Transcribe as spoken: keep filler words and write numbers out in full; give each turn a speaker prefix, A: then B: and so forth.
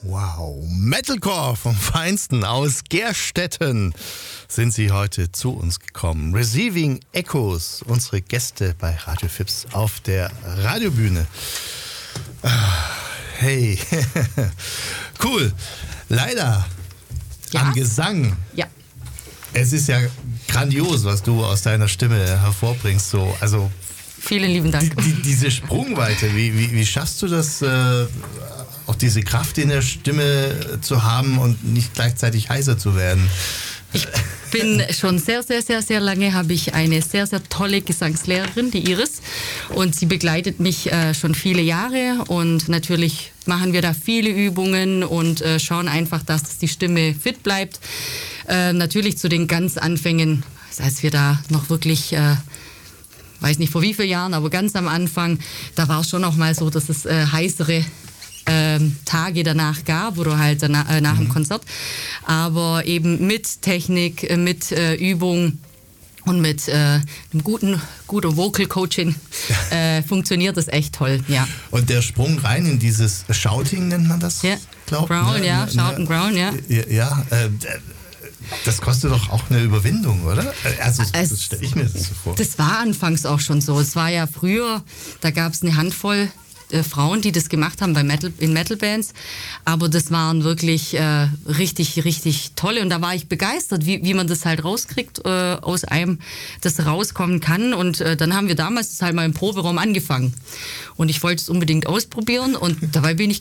A: Wow, Metalcore vom Feinsten aus Gerstetten sind sie heute zu uns gekommen. Receiving Echoes, unsere Gäste bei Radio Fips auf der Radiobühne. Hey, cool. Leider
B: Ja?
A: am Gesang.
B: Ja.
A: Es ist ja grandios, was du aus deiner Stimme hervorbringst. So, also
B: Vielen lieben Dank.
A: die, die, diese Sprungweite, wie, wie, wie schaffst du das, äh, auch diese Kraft in der Stimme zu haben und nicht gleichzeitig heiser zu werden?
B: Ich bin schon sehr, sehr, sehr, sehr lange, habe ich eine sehr, sehr tolle Gesangslehrerin, die Iris. Und sie begleitet mich äh, schon viele Jahre. Und natürlich machen wir da viele Übungen und äh, schauen einfach, dass die Stimme fit bleibt. Äh, natürlich zu den ganz Anfängen, als wir da noch wirklich... Äh, weiß nicht vor wie vielen Jahren, aber ganz am Anfang, da war es schon auch mal so, dass es äh, heißere ähm, Tage danach gab oder halt danach, äh, nach mhm. dem Konzert. Aber eben mit Technik, äh, mit äh, Übung und mit äh, einem guten, guten Vocal Coaching äh, funktioniert das echt toll, ja.
A: Und der Sprung rein in dieses Shouting nennt man das,
B: ja.
A: glaube ich.
B: Growl,
A: ne?
B: ja,
A: ne,
B: Shout and Growl, ja.
A: Ja, ja äh, das kostet doch auch eine Überwindung, oder? Also,
B: Es,
A: das stelle ich mir das so vor.
B: Das war anfangs auch schon so. Es war ja früher, da gab es eine Handvoll äh, Frauen, die das gemacht haben bei Metal, in Metal-Bands. Aber das waren wirklich äh, richtig, richtig tolle. Und da war ich begeistert, wie, wie man das halt rauskriegt, äh, aus einem, das rauskommen kann. Und äh, dann haben wir damals das halt mal im Proberaum angefangen. Und ich wollte es unbedingt ausprobieren. Und dabei bin ich